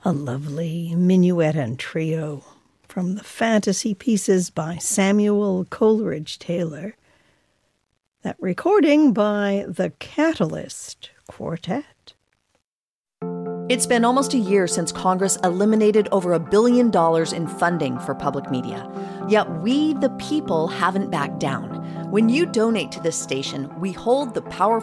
A lovely minuet and trio from the Fantasy Pieces by Samuel Coleridge Taylor. That recording by the Catalyst Quartet. It's been almost a year since Congress eliminated over $1 billion in funding for public media. Yet we, the people, haven't backed down. When you donate to this station, we hold the powerful